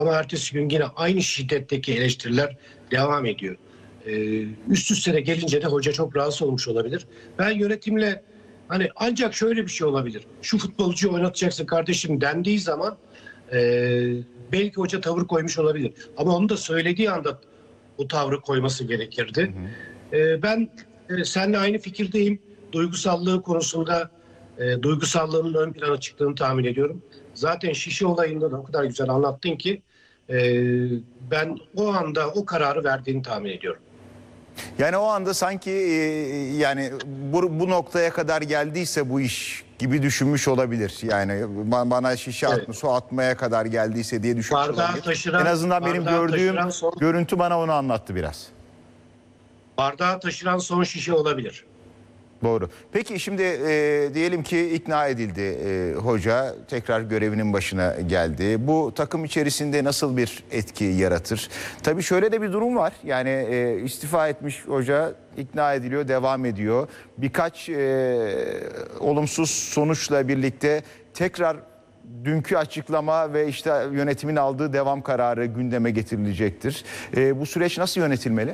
Ama ertesi gün yine aynı şiddetteki eleştiriler devam ediyor. Üst üste de gelince de hoca çok rahatsız olmuş olabilir. Ben yönetimle hani ancak şöyle bir şey olabilir. Şu futbolcuyu oynatacaksın kardeşim dendiği zaman belki hoca tavır koymuş olabilir. Ama onu da söylediği anda bu tavrı koyması gerekirdi. Ben seninle aynı fikirdeyim. Duygusallığı konusunda duygusallığının ön plana çıktığını tahmin ediyorum. Zaten Şişi olayında da o kadar güzel anlattın ki ben o anda o kararı verdiğini tahmin ediyorum. Yani o anda sanki yani bu noktaya kadar geldiyse bu iş gibi düşünmüş olabilir. Yani bana şişe atma, su atmaya kadar geldiyse diye düşünmüş olabilir. En azından benim gördüğüm görüntü bana onu anlattı biraz. Bardağı taşıran son şişe olabilir. Doğru. Peki şimdi diyelim ki ikna edildi hoca, tekrar görevinin başına geldi. Bu takım içerisinde nasıl bir etki yaratır? Tabii şöyle de bir durum var. Yani istifa etmiş hoca ikna ediliyor, devam ediyor. Birkaç olumsuz sonuçla birlikte tekrar dünkü açıklama ve işte yönetimin aldığı devam kararı gündeme getirilecektir. Bu süreç nasıl yönetilmeli?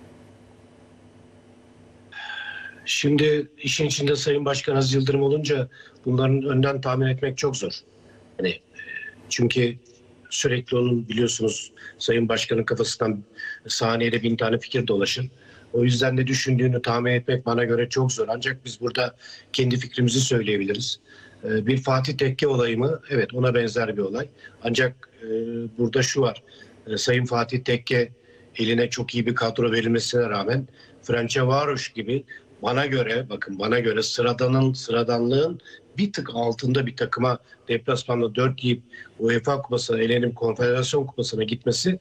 Şimdi işin içinde Sayın Başkan Aziz Yıldırım olunca bunların önden tahmin etmek çok zor. Hani çünkü sürekli onun biliyorsunuz Sayın Başkan'ın kafasından saniyede 1000 tane fikir dolaşır. O yüzden de düşündüğünü tahmin etmek bana göre çok zor. Ancak biz burada kendi fikrimizi söyleyebiliriz. Bir Fatih Tekke olayı mı? Evet, ona benzer bir olay. Ancak burada şu var. Sayın Fatih Tekke eline çok iyi bir kadro verilmesine rağmen Ferencvaros gibi bana göre sıradanlığın bir tık altında bir takıma deplasmanda 4 yiyip UEFA Kupası'na elenip Konfederasyon Kupası'na gitmesi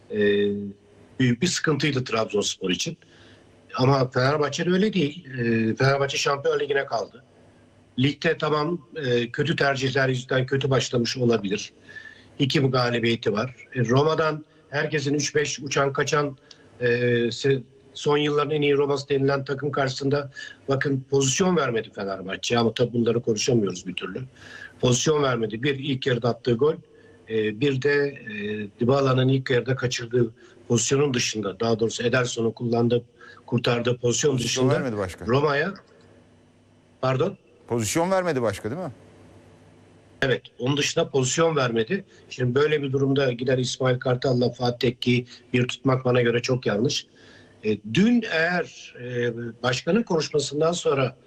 büyük bir sıkıntıydı Trabzonspor için. Ama Fenerbahçe'de öyle değil. Fenerbahçe Şampiyonlar Ligi'ne kaldı. Ligde tamam kötü tercihler yüzünden kötü başlamış olabilir. 2 galibiyeti var. Roma'dan herkesin 3-5 uçan kaçan son yılların en iyi Roma'sı denilen takım karşısında bakın pozisyon vermedi Fenerbahçe ama tabii bunları konuşamıyoruz bir türlü. Pozisyon vermedi. Bir ilk yarıda attığı gol, bir de Dybala'nın ilk yarıda kaçırdığı pozisyonun dışında, daha doğrusu Ederson'un kurtardığı pozisyon dışında Roma'ya Pozisyon vermedi başka değil mi? Evet, onun dışında pozisyon vermedi. Şimdi böyle bir durumda gider İsmail Kartal'la Fatih Tekke'yi bir tutmak bana göre çok yanlış. Dün eğer başkanın konuşmasından sonra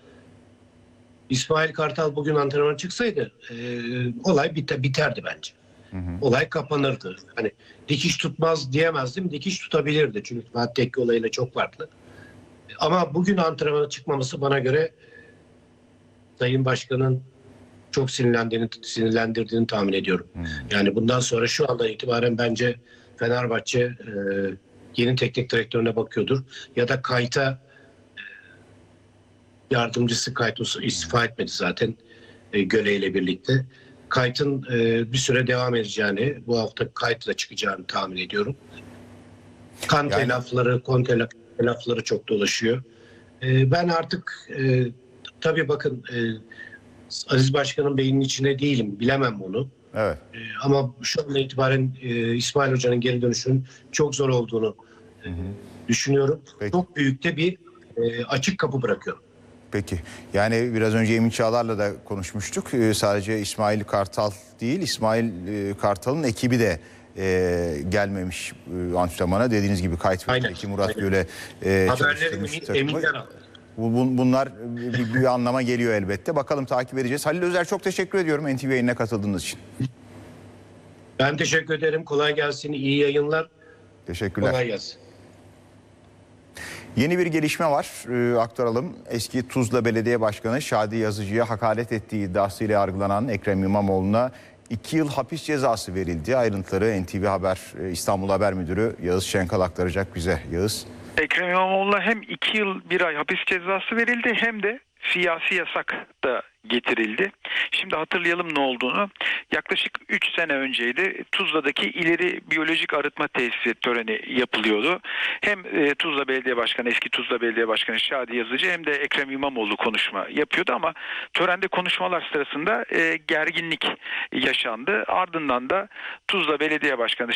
İsmail Kartal bugün antrenmana çıksaydı olay biterdi bence. Olay kapanırdı. Hani dikiş tutmaz diyemezdim. Dikiş tutabilirdi. Çünkü Fatih Tekke olayıyla çok farklı. Ama bugün antrenmana çıkmaması bana göre Sayın Başkan'ın çok sinirlendirdiğini tahmin ediyorum. Yani bundan sonra şu andan itibaren bence Fenerbahçe yeni teknik direktörüne bakıyordur. Ya da Kayt'a yardımcısı Kayt istifa etmedi zaten Göle ile birlikte. Kayt'ın bir süre devam edeceğini, bu hafta Kayt'la çıkacağını tahmin ediyorum. Conte lafları çok dolaşıyor. Ben artık tabii bakın Aziz Başkan'ın beyninin içinde değilim. Bilemem bunu. Evet. Ama şu anda itibaren İsmail Hoca'nın geri dönüşünün çok zor olduğunu düşünüyorum. Peki. Çok büyük de bir açık kapı bırakıyorum. Peki. Yani biraz önce Emin Çağlar'la da konuşmuştuk. Sadece İsmail Kartal değil, İsmail Kartal'ın ekibi de gelmemiş antrenmana. Dediğiniz gibi Kayt ve Murat Göl'e çalıştırmış takımı. Bunlar bir anlama geliyor elbette. Bakalım takip edeceğiz. Halil Özer çok teşekkür ediyorum NTV yayınına katıldığınız için. Ben teşekkür ederim. Kolay gelsin. İyi yayınlar. Teşekkürler. Kolay gelsin. Yeni bir gelişme var. Aktaralım. Eski Tuzla Belediye Başkanı Şadi Yazıcı'ya hakaret ettiği iddiasıyla yargılanan Ekrem İmamoğlu'na 2 yıl hapis cezası verildi. Ayrıntıları NTV Haber İstanbul Haber Müdürü Yağız Şenkal aktaracak bize. Yağız. Ekrem İmamoğlu'na hem 2 yıl 1 ay hapis cezası verildi hem de siyasi yasak da getirildi. Şimdi hatırlayalım ne olduğunu. Yaklaşık 3 sene önceydi. Tuzla'daki ileri biyolojik arıtma tesisi töreni yapılıyordu. Hem Tuzla Belediye Başkanı, eski Tuzla Belediye Başkanı Şadi Yazıcı hem de Ekrem İmamoğlu konuşma yapıyordu ama törende konuşmalar sırasında gerginlik yaşandı. Ardından da Tuzla Belediye Başkanı